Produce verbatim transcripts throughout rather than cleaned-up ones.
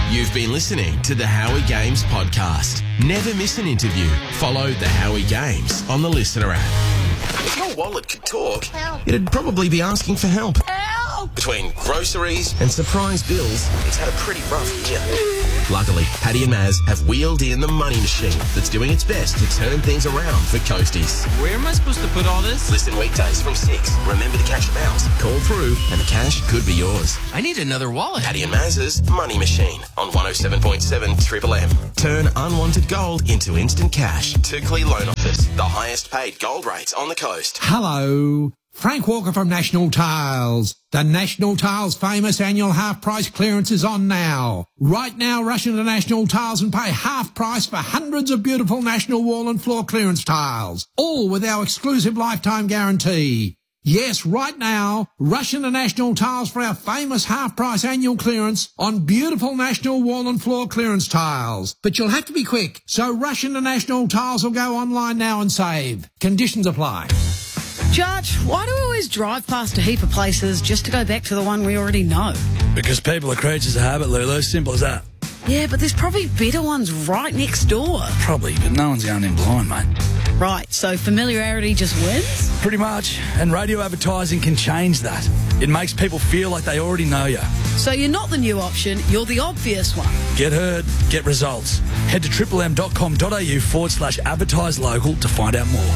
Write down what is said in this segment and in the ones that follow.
You've been listening to the Howie Games podcast. Never miss an interview. Follow the Howie Games on the Listener app. If your wallet could talk, help. It'd probably be asking for help. Help! Between groceries and surprise bills, it's had a pretty rough year. Luckily, Paddy and Maz have wheeled in the money machine that's doing its best to turn things around for coasties. Where am I supposed to put all this? Listen weekdays from six. Remember to catch them out. Call through and the cash could be yours. I need another wallet. Paddy and Maz's Money Machine on one oh seven point seven Triple M. Turn unwanted gold into instant cash. Turkley Loan Office, the highest paid gold rates on the coast. Hello. Frank Walker from National Tiles. The National Tiles famous annual half price clearance is on now. Right now, rush into National Tiles and pay half price for hundreds of beautiful National wall and floor clearance tiles, all with our exclusive lifetime guarantee. Yes, right now, rush into National Tiles for our famous half price annual clearance on beautiful National wall and floor clearance tiles. But you'll have to be quick, so rush into National Tiles or go online now and save. Conditions apply. Judge, why do we always drive past a heap of places just to go back to the one we already know? Because people are creatures of habit, Lulu. Simple as that. Yeah, but there's probably better ones right next door. Probably, but no one's going in blind, mate. Right, so familiarity just wins? Pretty much. And radio advertising can change that. It makes people feel like they already know you. So you're not the new option, you're the obvious one. Get heard, get results. Head to triplem.com.au forward slash advertise local to find out more.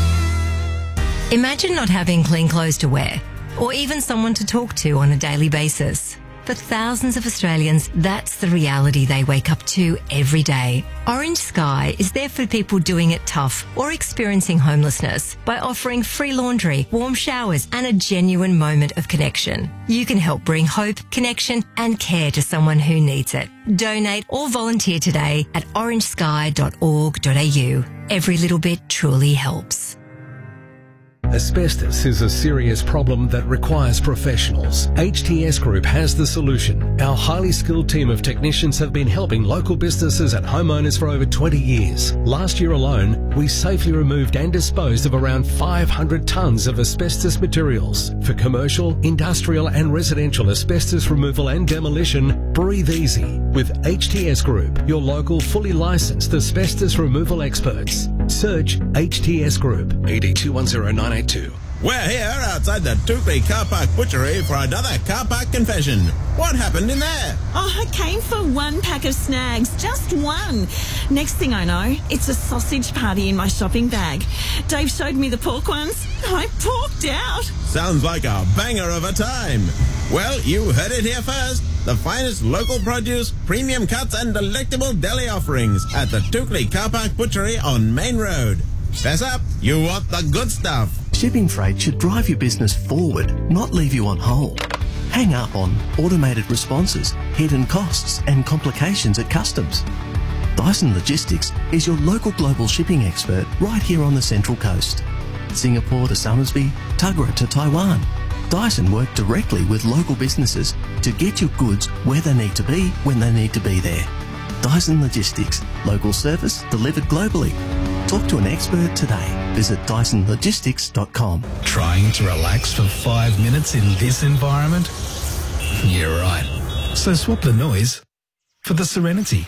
Imagine not having clean clothes to wear, or even someone to talk to on a daily basis. For thousands of Australians, that's the reality they wake up to every day. Orange Sky is there for people doing it tough or experiencing homelessness by offering free laundry, warm showers, and a genuine moment of connection. You can help bring hope, connection, and care to someone who needs it. Donate or volunteer today at orange sky dot org dot a u. Every little bit truly helps. Asbestos is a serious problem that requires professionals. H T S Group has the solution. Our highly skilled team of technicians have been helping local businesses and homeowners for over twenty years. Last year alone, we safely removed and disposed of around five hundred tonnes of asbestos materials. For commercial, industrial and residential asbestos removal and demolition, breathe easy with H T S Group, your local fully licensed asbestos removal experts. Search H T S Group, eight eight two one zero nine eight two. We're here outside the Tukley Car Park Butchery for another car park confession. What happened in there? Oh, I came for one pack of snags, just one. Next thing I know, it's a sausage party in my shopping bag. Dave showed me the pork ones. I porked out. Sounds like a banger of a time. Well, you heard it here first. The finest local produce, premium cuts and delectable deli offerings at the Tukley Car Park Butchery on Main Road. Fess up, you want the good stuff. Shipping freight should drive your business forward, not leave you on hold. Hang up on automated responses, hidden costs and complications at customs. Dyson Logistics is your local global shipping expert right here on the Central Coast. Singapore to Somersby, Tuggerah to Taiwan. Dyson work directly with local businesses to get your goods where they need to be when they need to be there. Dyson Logistics, local service delivered globally. Talk to an expert today. Visit dyson logistics dot com. Trying to relax for five minutes in this environment? You're right. So swap the noise for the serenity.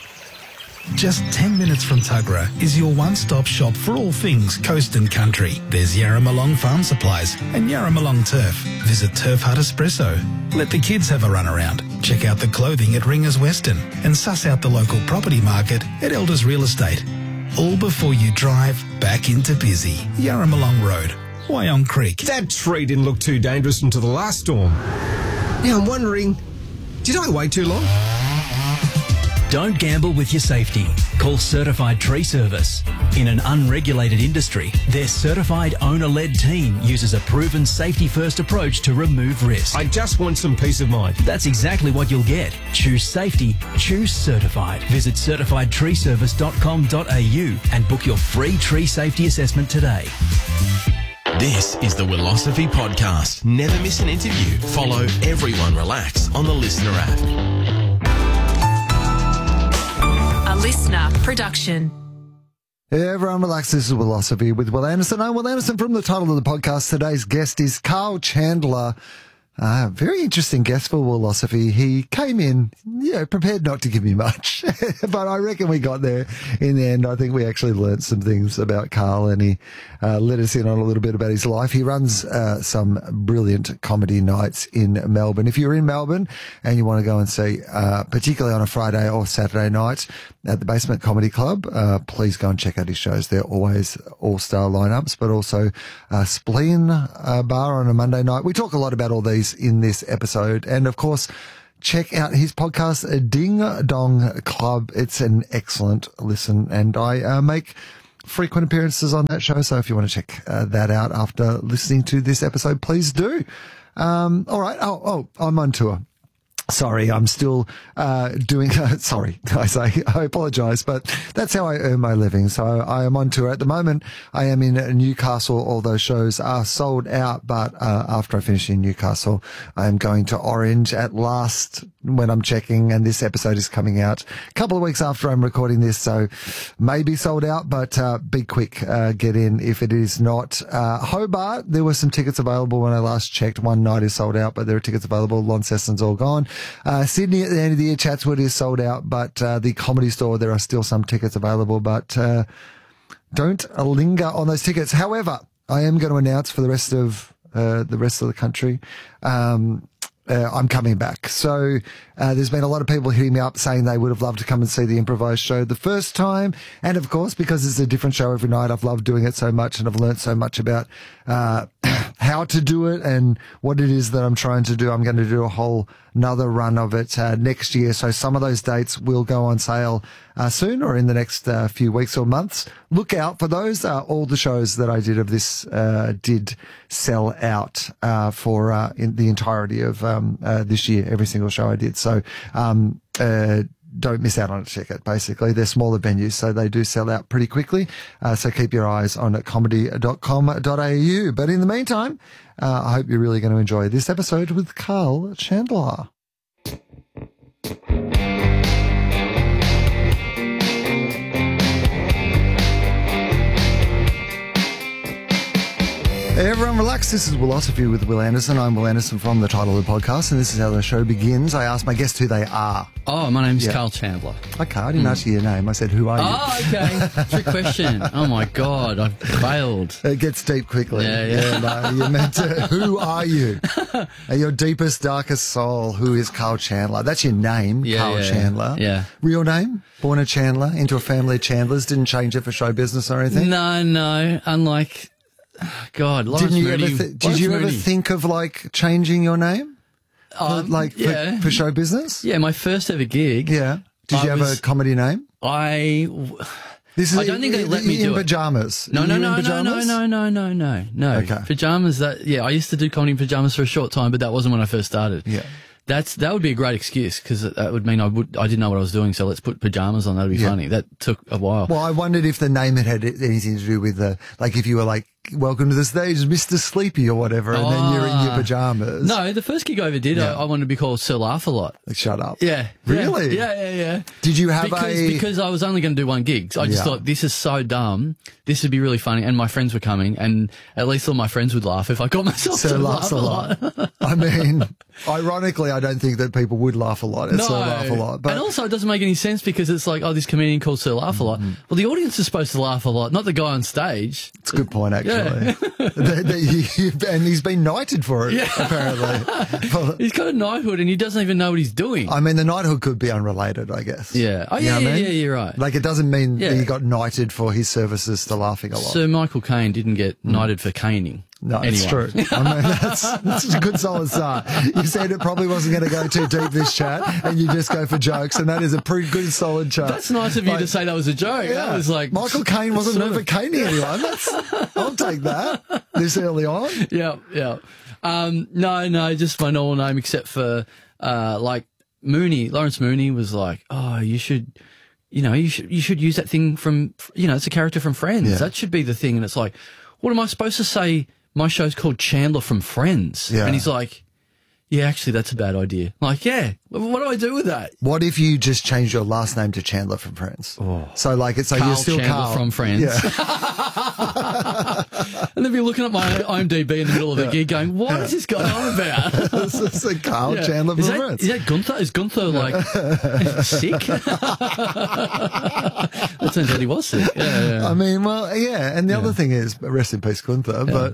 Just ten minutes from Tuggerah is your one-stop shop for all things coast and country. There's Yarramalong Farm Supplies and Yarramalong Turf. Visit Turf Hut Espresso. Let the kids have a run around. Check out the clothing at Ringers Western and suss out the local property market at Elders Real Estate. All before you drive back into busy Yarramalong Road, Wyong Creek. That tree didn't look too dangerous until the last storm. Now I'm wondering, did I wait too long? Don't gamble with your safety. Call Certified Tree Service. In an unregulated industry, their certified owner-led team uses a proven safety-first approach to remove risk. I just want some peace of mind. That's exactly what you'll get. Choose safety. Choose Certified. Visit certified tree service dot com dot a u and book your free tree safety assessment today. This is the Willosophy Podcast. Never miss an interview. Follow Everyone Relax on the Listener app. A Listener production. Hey everyone, relax. This is Willosophy with Will Anderson. I'm Will Anderson from the title of the podcast. Today's guest is Carl Chandler, Uh, very interesting guest for Willosophy. He came in, you know, prepared not to give me much, but I reckon we got there in the end. I think we actually learnt some things about Carl, and he uh, let us in on a little bit about his life. He runs uh, some brilliant comedy nights in Melbourne. If you're in Melbourne and you want to go and see, uh, particularly on a Friday or Saturday night at the Basement Comedy Club, uh, please go and check out his shows. They're always all-star lineups, but also uh, Spleen uh, Bar on a Monday night. We talk a lot about all these in this episode. And of course, check out his podcast, Ding Dong Club. It's an excellent listen, and I uh, make frequent appearances on that show. So if you want to check uh, that out after listening to this episode, please do. Um, all right. Oh, oh, I'm on tour. Sorry, I'm still uh, doing, uh, sorry, I say, I apologise, but that's how I earn my living. So I am on tour at the moment. I am in Newcastle. All those shows are sold out, but uh, after I finish in Newcastle, I am going to Orange at last when I'm checking, and this episode is coming out a couple of weeks after I'm recording this, so maybe sold out, but uh, be quick, uh, get in if it is not. Uh, Hobart, there were some tickets available when I last checked. One night is sold out, but there are tickets available. Launceston's all gone. Uh, Sydney at the end of the year, Chatswood is sold out, but uh, the Comedy Store, there are still some tickets available, but uh, don't linger on those tickets. However, I am going to announce for the rest of uh, the rest of the country, um, uh, I'm coming back. So uh, there's been a lot of people hitting me up saying they would have loved to come and see the improvised show the first time, and of course, because it's a different show every night, I've loved doing it so much, and I've learnt so much about uh, how to do it and what it is that I'm trying to do. I'm going to do a whole another run of it uh, next year. So some of those dates will go on sale uh, soon or in the next uh, few weeks or months. Look out for those. Uh, all the shows that I did of this uh, did sell out uh, for uh, in the entirety of um, uh, this year, every single show I did. So um, uh, don't miss out on a ticket, basically. They're smaller venues, so they do sell out pretty quickly. Uh, so keep your eyes on comedy dot com dot a u. But in the meantime, uh, I hope you're really going to enjoy this episode with Carl Chandler. Hey everyone, relax. This is Willosophy with Will Anderson. I'm Will Anderson from the title of the podcast, and this is how the show begins. I ask my guests who they are. Oh, my name's Yeah. Carl Chandler. Okay, I didn't mm. ask you your name. I said, who are you? Oh, okay. Trick question. Oh, my God. I've failed. It gets deep quickly. Yeah, yeah. And, uh, you're meant to, who are you? uh, your deepest, darkest soul, who is Carl Chandler? That's your name, Yeah, Carl yeah, Chandler. yeah. Real name? Born a Chandler, into a family of Chandlers, didn't change it for show business or anything? No, no. Unlike, God, Lawrence Didn't you Mooney. ever th- did Lawrence you ever Mooney. think of, like, changing your name? Um, like, for, yeah. for show business? Yeah, my first ever gig. Yeah. Did I you have was- a comedy name? I... This is I don't think they let me in do it. pajamas. No, Are no, you no, in no, no, pajamas? no, no, no, no, no. Okay. Pajamas, that, yeah, I used to do comedy in pajamas for a short time, but that wasn't when I first started. Yeah. That's, that would be a great excuse, because that would mean I would, I didn't know what I was doing, so let's put pajamas on, that'd be Yeah. funny. That took a while. Well, I wondered if the name had had anything to do with the, like if you were like, welcome to the stage, Mister Sleepy or whatever, and then you're in your Ah. pajamas. No, the first gig I ever did, Yeah. I, I wanted to be called Sir Laugh a Lot. Shut up. Yeah. Really? Yeah, yeah, yeah. Did you have because, a... Because I was only going to do one gig. So I just Yeah. thought, this is so dumb. This would be really funny. And my friends were coming, and at least all my friends would laugh if I got myself Sir to laughs laugh a lot. I mean, ironically, I don't think that people would laugh a lot. It's No. Sir Laugh a lot. But And also, it doesn't make any sense because it's like, oh, this comedian called Sir Laugh a lot. Mm-hmm. Well, the audience is supposed to laugh a lot, not the guy on stage. it's a good point, actually. Yeah. That- that he- and he's been knighted for it, Yeah. apparently. Well, He's got a knighthood and he doesn't even know what he's doing. I mean, the knighthood could be unrelated, I guess. Yeah. Oh, You yeah, know yeah, what I mean? yeah, you're right. Like, it doesn't mean Yeah. that he got knighted for his services to laughing a lot. Sir Michael Caine didn't get knighted for caning. No, it's Anyway. true. I mean, that's, that's a good solid start. You said it probably wasn't going to go too deep, this chat, and you just go for jokes, and that is a pretty good solid chat. That's nice of you Like, to say that was a joke. yeah. That was like Michael Caine wasn't sort known of- for caning anyone. That's, I'll take that this early on. Yeah, yeah. Um, no, no, just my normal name, except for uh, like Mooney. Lawrence Mooney was like, "Oh, you should, you know, you should, you should use that thing from, you know, it's a character from Friends. Yeah. That should be the thing." And it's like, what am I supposed to say? My show's called Chandler from Friends, Yeah. and he's like, yeah, actually, that's a bad idea. Like, yeah, what do I do with that? What if you just changed your last name to Chandler from Friends? Oh. So, like, it's like Carl you're still Chandler Carl from Friends. Yeah. And then be looking at my IMDb in the middle of the gig going, what is this going on about? It's just like Carl Yeah. Chandler from is that, Friends. Is that Gunther? Is Gunther, like, sick? That turns out he was sick. Yeah, yeah. I mean, well, yeah. And the other thing is, rest in peace, Gunther, but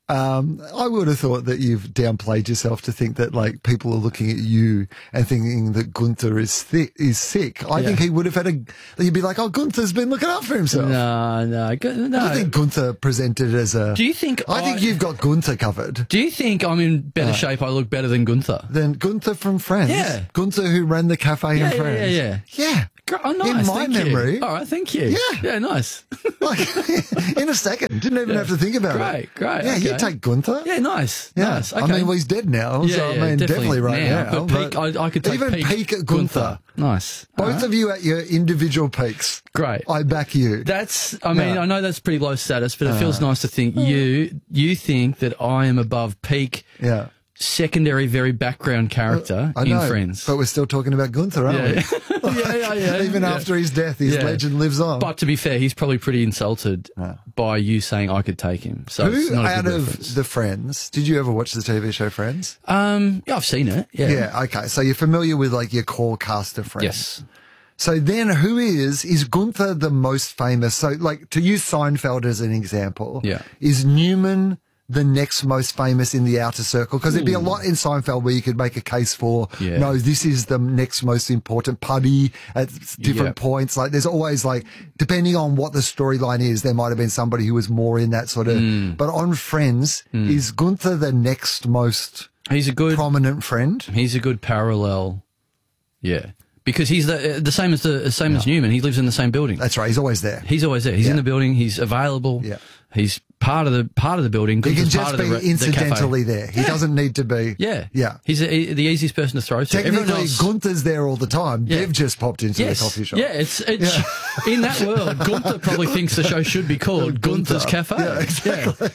um, I would have thought that you've downplayed yourself to think that, like, people are looking at you and thinking that Gunther is thick, is sick. I Yeah. think he would have had a, you'd be like, oh, Gunther's been looking after himself. No, no, Gu- no. I don't think Gunther presented as a. Do you think I, think I- you've got Gunther covered. Do you think I'm in better Uh, shape? I look better than Gunther? Then Gunther from Friends. Yeah. Gunther who ran the cafe Yeah, in yeah, Friends. yeah, Yeah. Gr- Oh, nice. In my thank you. memory. All right, thank you. Yeah. Yeah, nice. Like, in a second. Didn't even Yeah. have to think about Great, it. great, Yeah, you okay. take Gunther. Yeah, nice. Yeah. Nice. Okay. I mean, well, he's dead now. Yeah, so, yeah, I mean, definitely definitely, right now. now. But peak, I- I could take even peak peak at Gunther. Gunther. Nice. Both All right. of you at your individual peaks. Great. I back you. That's, I mean, Yeah. I know that's pretty low status, but it Uh. feels nice to think you, you think that I am above peak Yeah. secondary, very background character I in know, Friends. but we're still talking about Gunther, aren't Yeah. we? yeah, yeah, yeah. Even yeah. after his death, his Yeah. legend lives on. But to be fair, he's probably pretty insulted by you saying I could take him. So it's Who not a out good of reference. the Friends, did you ever watch the T V show Friends? Um, yeah, I've seen it. Yeah. Yeah, okay. So you're familiar with, like, your core cast of Friends? Yes. So then who is, is Gunther the most famous? So, like, to use Seinfeld as an example, Yeah. is Newman the next most famous in the outer circle? Because there'd be a Ooh. lot in Seinfeld where you could make a case for, Yeah. no, this is the next most important Puddy at different Yeah. points. Like, there's always, like, depending on what the storyline is, there might have been somebody who was more in that sort of, Mm. but on Friends, Mm. is Gunther the next most He's a good prominent friend? He's a good parallel. Yeah. Because he's the the same as the same as Newman. He lives in the same building. That's right. He's always there. He's always there. He's Yeah. in the building. He's available. Yeah. He's part of the part of the building. He can Gunther's just part of be the, re- the incidentally cafe. there. He Yeah. doesn't need to be. Yeah. Yeah. He's a, the easiest person to throw to. Everyone Technically, else, Gunther's there all the time. Yeah. They've just popped into yes. the coffee shop. Yeah, it's it's in that world. Gunther probably thinks the show should be called Gunther's Cafe. Yeah, exactly.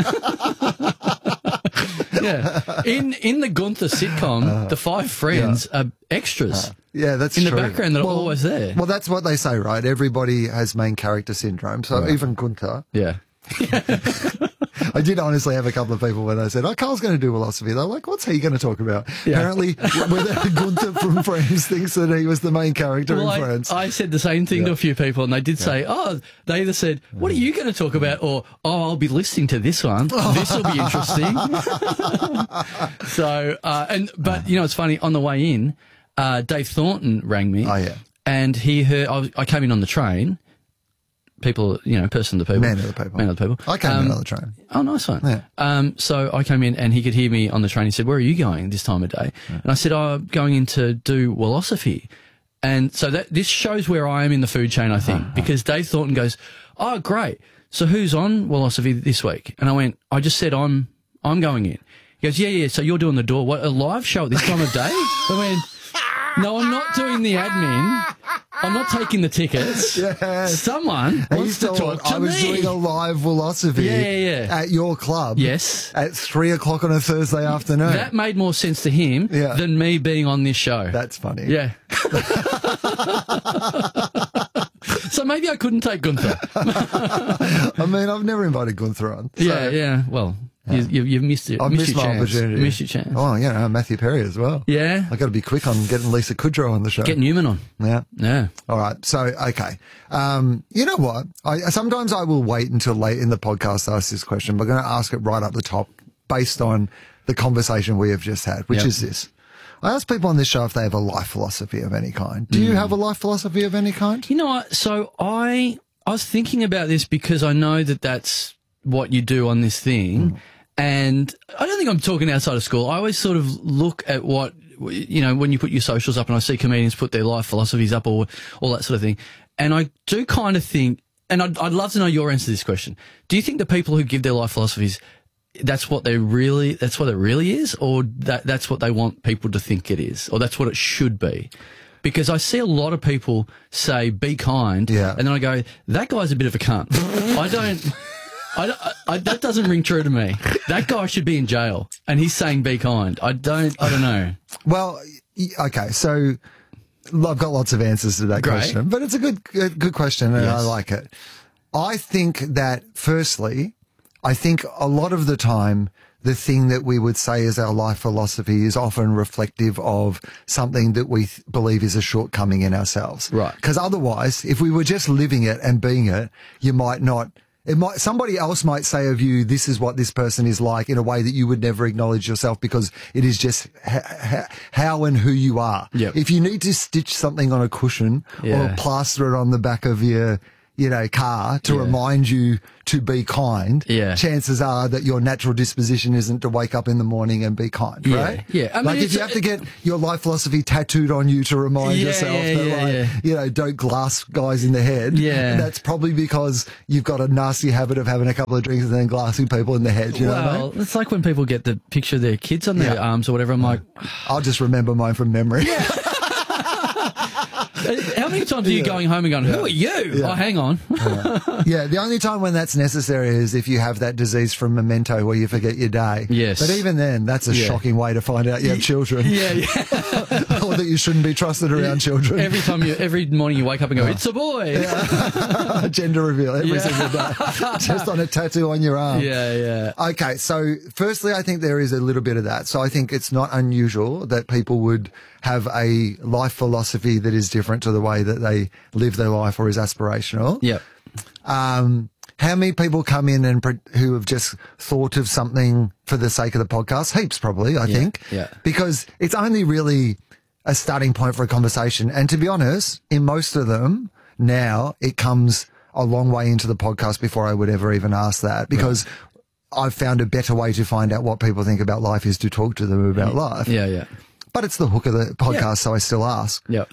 Yeah. Yeah. In in the Gunther sitcom, the five friends are extras. Yeah, that's in true. the background that are Well- always there. Well, that's what they say, right? Everybody has main character syndrome. So Right. even Gunther. Yeah. I did honestly have a couple of people when they said, oh, Carl's going to do philosophy. They're like, what's he going to talk about? Yeah. Apparently, whether Gunther from Friends thinks that he was the main character Well, in I, Friends. I said the same thing to a few people, and they did say, "Oh, they either said, what are you going to talk about?' or "Oh, I'll be listening to this one. This will be interesting." So, uh, and but you know, it's funny. On the way in, uh, Dave Thornton rang me. Oh, yeah. And he heard. I, was, I came in on the train. People, you know, person of the people, Man of the people. man of the people. I came Um, in on the train. Oh, nice one. Yeah. Um, so I came in and he could hear me on the train. He said, "Where are you going this time of day?" And I said, "Oh, I'm going in to do philosophy." And so that this shows where I am in the food chain, I think, because Dave Thornton goes, "Oh, great. So who's on philosophy this week?" And I went, "I just said I'm I'm going in." He goes, "Yeah, yeah. So you're doing the door. What, a live show at this time of day?" I went, "No, I'm not doing the admin. I'm not taking the tickets. Yes. Someone And wants you to thought talk to I was me." doing a live philosophy Yeah, yeah, yeah. at your club. Yes. At three o'clock on a Thursday afternoon. That made more sense to him Yeah. than me being on this show. That's funny. Yeah. So maybe I couldn't take Gunther. I mean, I've never invited Gunther on. So yeah, yeah. Well, You, you, you've missed it. I've missed, missed your my chance. opportunity. Missed your chance. Oh, you know, Matthew Perry as well. Yeah. I got to be quick on getting Lisa Kudrow on the show. Get Newman on. Yeah. Yeah. All right. So, okay. Um, you know what? I sometimes I will wait until late in the podcast to ask this question, but I'm going to ask it right up the top based on the conversation we have just had, which Yep. is this. I ask people on this show if they have a life philosophy of any kind. Do you have a life philosophy of any kind? You know what? So I I was thinking about this because I know that that's what you do on this thing. Mm. And I don't think I'm talking outside of school. I always sort of look at what, you know, when you put your socials up and I see comedians put their life philosophies up or all that sort of thing. And I do kind of think, and I'd, I'd love to know your answer to this question. Do you think the people who give their life philosophies, that's what they really, that's what it really is? Or that that's what they want people to think it is? Or that's what it should be? Because I see a lot of people say, be kind. Yeah. And then I go, that guy's a bit of a cunt. I don't... I, I, I, that doesn't ring true to me. That guy should be in jail, and he's saying be kind. I don't. I don't know. Well, y- okay, so I've got lots of answers to that Great. question, but it's a good, good, good question, and Yes. I like it. I think that, firstly, I think a lot of the time, the thing that we would say is our life philosophy is often reflective of something that we th- believe is a shortcoming in ourselves. Right. Because otherwise, if we were just living it and being it, you might not. It might, somebody else might say of you, this is what this person is like, in a way that you would never acknowledge yourself, because it is just ha- ha- how and who you are. Yep. If you need to stitch something on a cushion Yeah. or plaster it on the back of your, you know, car to Yeah. remind you to be kind, Yeah. chances are that your natural disposition isn't to wake up in the morning and be kind, Yeah. right? Yeah. I mean, like if it's- you have to get your life philosophy tattooed on you to remind Yeah, yourself yeah, that, yeah, like, yeah. you know, don't glass guys in the head. Yeah. That's probably because you've got a nasty habit of having a couple of drinks and then glassing people in the head. You know what I Well, mean? it's like when people get the picture of their kids on their Yeah. arms or whatever. I'm like, I'll just remember mine from memory. how many times are you Yeah. going home and going, who are you? Yeah. Oh, hang on. Yeah, the only time when that's necessary is if you have that disease from memento where you forget your day. Yes. But even then, that's a Yeah. shocking way to find out you have children. Yeah, yeah. Or that you shouldn't be trusted around children. Every time you, every morning you wake up and go, it's a boy. Gender reveal every Yeah. single day. Just on a tattoo on your arm. Yeah, yeah. Okay, so firstly, I think there is a little bit of that. So I think it's not unusual that people would have a life philosophy that is different to the way that they live their life or is aspirational. Yep. Um, how many people come in and pre- who have just thought of something for the sake of the podcast? Heaps, probably, I Yeah, think. yeah. Because it's only really a starting point for a conversation. And to be honest, in most of them now, it comes a long way into the podcast before I would ever even ask that, because I've found a better way to find out what people think about life is to talk to them about life. Yeah, yeah. But it's the hook of the podcast, Yeah. so I still ask. Yep.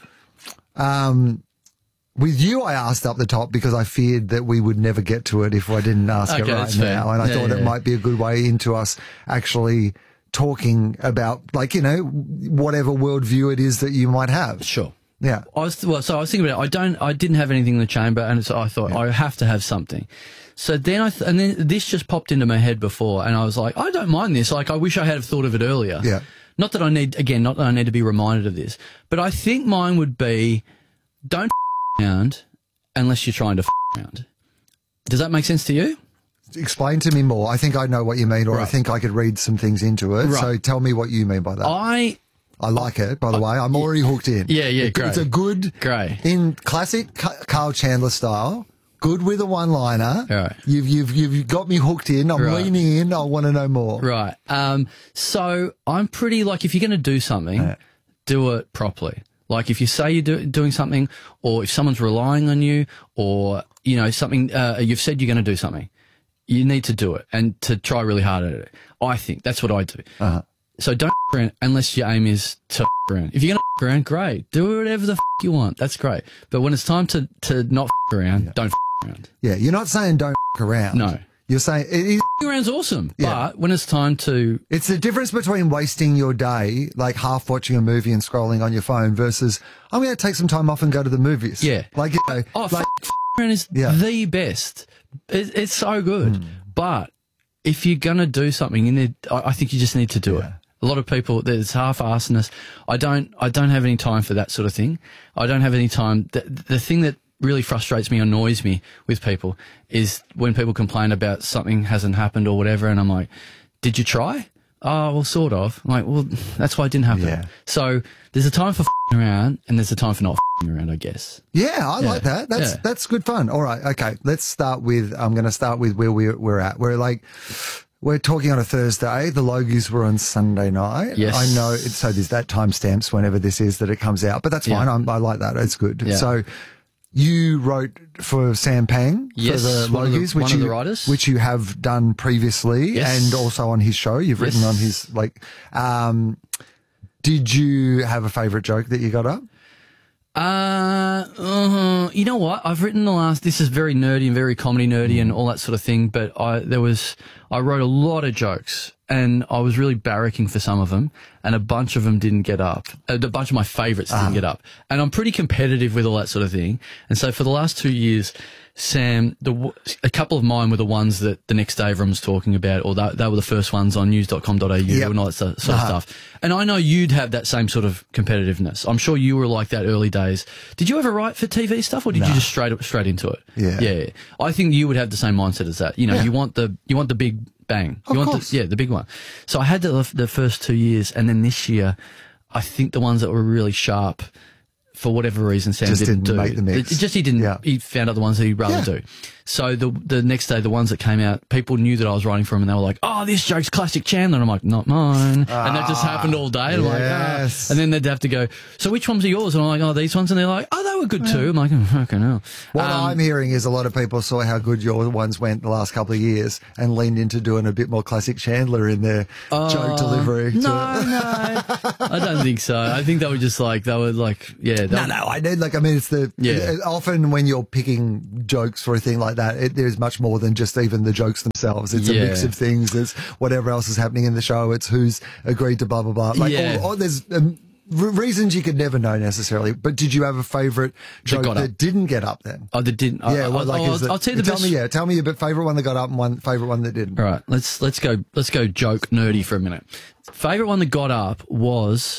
Um, with you, I asked up the top because I feared that we would never get to it if I didn't ask Okay, it right that's fair. now. And I Yeah, thought yeah, it yeah. might be a good way into us actually talking about, like, you know, whatever worldview it is that you might have. Sure. Yeah. I was well, so I was thinking about it. I don't, I didn't have anything in the chamber, and so I thought I have to have something. So then I, th- and then this just popped into my head before, and I was like, I don't mind this. Like, I wish I had have thought of it earlier. Yeah. Not that I need, again, not that I need to be reminded of this, but I think mine would be, don't f- around unless you're trying to f- around. Does that make sense to you? Explain to me more. I think I know what you mean, or I Right. think I could read some things into it. Right. So tell me what you mean by that. I, I like it, by the way. I'm already hooked in. Yeah, yeah, It- great. It's a good, Great. in classic Ca- Carl Chandler style, good with a one-liner. Right. You've, you've, you've got me hooked in. I'm Right. leaning in. I want to know more. Right. Um, so I'm pretty like, if you're going to do something, Yeah. do it properly. Like if you say you're do, doing something, or if someone's relying on you, or, you know, something, uh, you've said you're going to do something, you need to do it and to try really hard at it. I think that's what I do. Uh-huh. So don't f- around unless your aim is to f- around. If you're going to f- around, great. Do whatever the f- you want. That's great. But when it's time to, to not f- around, don't f- around. Yeah. You're not saying don't f- around. No. You're saying it is. F- around's awesome. Yeah. But when it's time to, It's the difference between wasting your day, like half watching a movie and scrolling on your phone, versus I'm going to take some time off and go to the movies. Yeah. Like, you know, oh, like, f- f- around is Yeah. the best. It, it's so good. But if you're going to do something, you need, I, I think you just need to do it. A lot of people, there's half-assedness. I don't, I don't have any time for that sort of thing. I don't have any time. The, the thing that really frustrates me, annoys me with people is when people complain about something hasn't happened or whatever. And I'm like, did you try? Oh, well, sort of. I'm like, well, that's why it didn't happen. Yeah. So there's a time for f***ing around and there's a time for not f***ing around, I guess. yeah, I Yeah. like that. That's, Yeah. that's good fun. All right. Okay. Let's start with, I'm going to start with where we're, we're at. We're like, we're talking on a Thursday. The Logies were on Sunday night. Yes. I know. It, so there's that timestamps whenever this is that it comes out, but that's Yeah. fine. I'm, I like that. It's good. Yeah. So you wrote for Sam Pang Yes, for the one of the- Logies, one which of you, the writers. which you have done previously Yes. and also on his show. You've written Yes. on his, like, um, did you have a favourite joke that you got up? Uh, uh, you know what? I've written the last, this is very nerdy and very comedy nerdy and all that sort of thing, but I, there was, I wrote a lot of jokes, and I was really barracking for some of them, and a bunch of them didn't get up. A bunch of my favourites didn't Ah. get up. And I'm pretty competitive with all that sort of thing. And so for the last two years, Sam, the w- a couple of mine were the ones that the next day everyone's talking about, or they, they were the first ones on news dot com dot a u Yep. and all that sort sort Uh-huh. of stuff. And I know you'd have that same sort of competitiveness. I'm sure you were like that early days. Did you ever write for T V stuff, or did No. you just straight straight into it? Yeah. yeah. I think you would have the same mindset as that. You know, Yeah. you want the you want the big bang. Of you want course. The, yeah, the big one. So I had the the first two years, and then this year, I think the ones that were really sharp, for whatever reason, Sam Just didn't, didn't do. make the mix. It, it just he didn't. Yeah. He found other ones that he'd rather Yeah. do. So the the next day, the ones that came out, people knew that I was writing for them, and they were like, "Oh, this joke's classic Chandler." And I'm like, "Not mine." and that just happened all day. And I'm like, yes. ah. And then they'd have to go, "So which ones are yours?" And I'm like, "Oh, these ones." And they're like, "Oh, they were good too." I'm like, "Oh, fucking hell." What Um, I'm hearing is a lot of people saw how good your ones went the last couple of years and leaned into doing a bit more classic Chandler in their joke delivery. to- No, no, I don't think so. I think they were just like they were like, yeah. They No, no, I need, like, I mean, it's the, Yeah. it- often when you're picking jokes for a thing like that, it, there's much more than just even the jokes themselves. It's a Yeah. mix of things. It's whatever else is happening in the show. It's who's agreed to blah, blah, blah. Like, Yeah. all, all, there's um, r- reasons you could never know necessarily. But did you have a favourite joke got that up. didn't get up then? Oh, they didn't. Yeah, I, well, like, I'll, is it- I'll tell you the tell best. me, yeah, tell me your favourite one that got up and one favourite one that didn't. All right, let's let's go let's go joke nerdy for a minute. Favorite one that got up was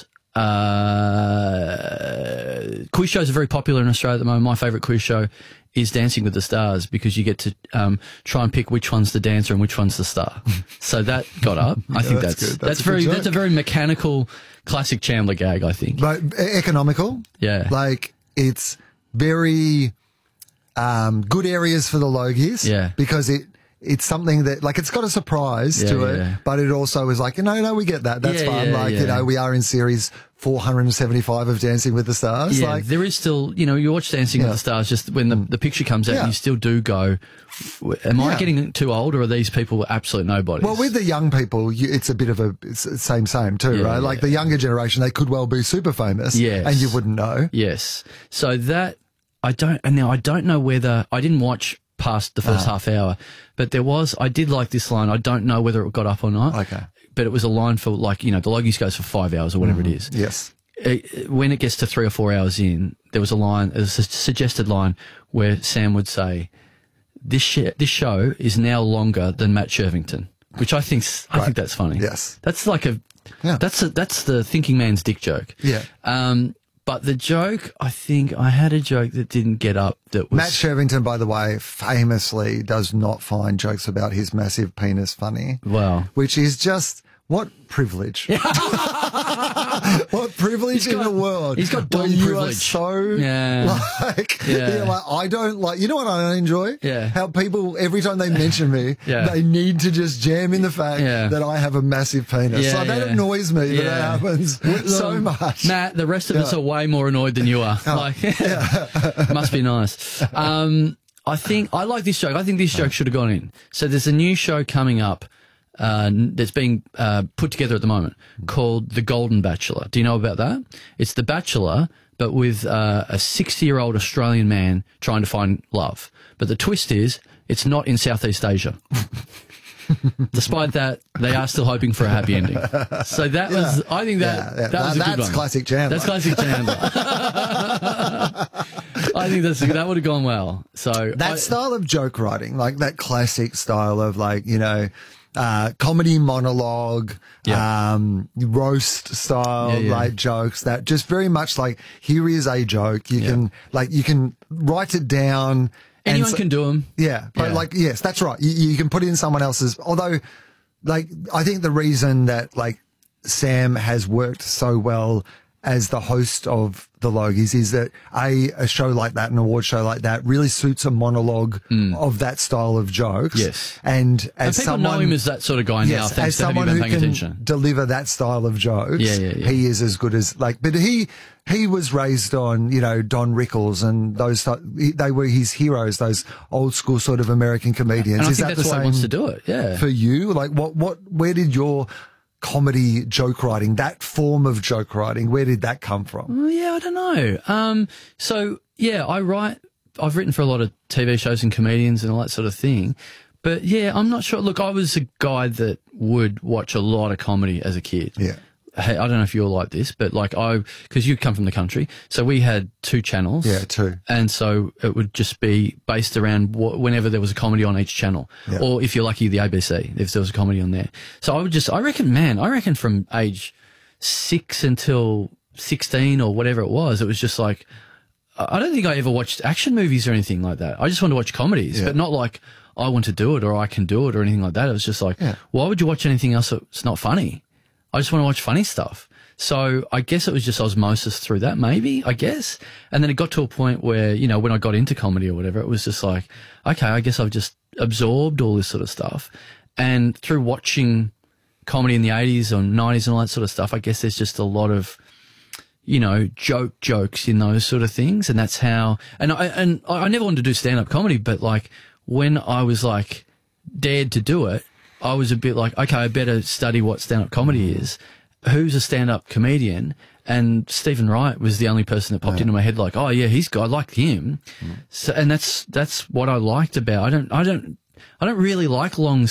uh, quiz shows are very popular in Australia at the moment. My favorite quiz show is Dancing with the Stars because you get to um, try and pick which one's the dancer and which one's the star. So that got up. I Yeah, think that's that's good. that's, That's a good very joke. that's a very mechanical classic Chandler gag. I think. But e- economical. Yeah. Like, it's very um, good areas for the Logies. Yeah. Because it it's something that, like, it's got a surprise Yeah, to it, yeah. but it also is like, you know, no, we get that. That's Yeah, fun. yeah, like, you yeah. know, we are in series four hundred seventy-five of Dancing with the Stars. Yeah, Like, there is still, you know, you watch Dancing Yeah. with the Stars, just when the, the picture comes out, Yeah. you still do go, am I Yeah. getting too old, or are these people absolute nobodies? well, with the young people, you, it's a bit of a it's the same, same too, Yeah, right? Like, yeah. the younger generation, they could well be super famous. Yes. And you wouldn't know. Yes. So that, I don't, and now I don't know whether, I didn't watch past the first Ah. half hour, but there was, I did like this line. I don't know whether it got up or not. Okay. But it was a line for, like, you know, the Logies goes for five hours or whatever it is. Yes. It, when it gets to three or four hours in, there was a line, a su- suggested line where Sam would say, "This sh- this show is now longer than Matt Shervington," which I think I think that's funny. Yes. That's like a Yeah. that's a, that's the thinking man's dick joke. Yeah. Um, but the joke, I think I had a joke that didn't get up. That was Matt Shervington, by the way, famously does not find jokes about his massive penis funny. Wow. Which is just, what privilege. What privilege in the world. he's got where dom you privilege. are so, Yeah. like, Yeah. you're like, I don't like, you know what I don't enjoy? Yeah. How people, every time they mention me, Yeah. they need to just jam in the fact Yeah. that I have a massive penis. Yeah, so that yeah. annoys me that Yeah. that happens so Um, much. Matt, the rest of us Yeah. are way more annoyed than you are. Oh, Like, must be nice. Um, I think I like this joke. I think this joke should have gone in. So there's a new show coming up uh, that's being uh, put together at the moment called The Golden Bachelor. Do you know about that? It's The Bachelor, but with uh, a sixty-year-old Australian man trying to find love. But the twist is, it's not in Southeast Asia. Despite that, they are still hoping for a happy ending. So that was, I think that Yeah, yeah. that was a That's good one. classic Chandler. That's classic Chandler. I think that's that would have gone well. So That I- style of joke writing, like that classic style of, like, you know, uh, comedy monologue, Yeah. um, roast style, Yeah, yeah. like jokes that just very much like, here is a joke. You Yeah. can, like, you can write it down. and anyone so- can do them. Yeah. But Yeah. like, yes, that's right. You, you can put it in someone else's, although, like, I think the reason that, like, Sam has worked so well as the host of the Logies is that a, a show like that, an award show like that, really suits a monologue of that style of jokes. Yes. And And as people someone, know him as that sort of guy now, yes, thanks as to have you someone been who paying can attention. deliver that style of jokes, Yeah, yeah, yeah. he is as good as, like, but he, he was raised on, you know, Don Rickles and those, th- they were his heroes, those old school sort of American comedians. And I is think that that's the why same he wants to do it. Yeah. for you? Like, what, what, where did your comedy joke writing, that form of joke writing, where did that come from? Well, yeah, I don't know. Um, so yeah, I write. I've written for a lot of T V shows and comedians and all that sort of thing. But yeah, I'm not sure. Look, I was a guy that would watch a lot of comedy as a kid. Yeah. Hey, I don't know if you're like this, but like I, because you come from the country, so we had two channels. Yeah, two. And so it would just be based around wh- whenever there was a comedy on each channel. Yeah. Or if you're lucky, the A B C, if there was a comedy on there. So I would just, I reckon, man, I reckon from age six until sixteen or whatever it was, it was just like, I don't think I ever watched action movies or anything like that. I just wanted to watch comedies, Yeah. but not like I want to do it or I can do it or anything like that. It was just like, Yeah. why would you watch anything else that's not funny? I just want to watch funny stuff. So I guess it was just osmosis through that, maybe, I guess. And then it got to a point where, you know, when I got into comedy or whatever, it was just like, okay, I guess I've just absorbed all this sort of stuff. And through watching comedy in the eighties or nineties and all that sort of stuff, I guess there's just a lot of, you know, joke jokes in those sort of things. And that's how, and I, and I never wanted to do stand-up comedy, but like when I was like dared to do it, I was a bit like, okay, I better study what stand-up comedy is. Who's a stand-up comedian? And Stephen Wright was the only person that popped Yeah. into my head like, oh yeah, he's good. I like him. So, and that's, that's what I liked about, I don't, I don't, I don't really like long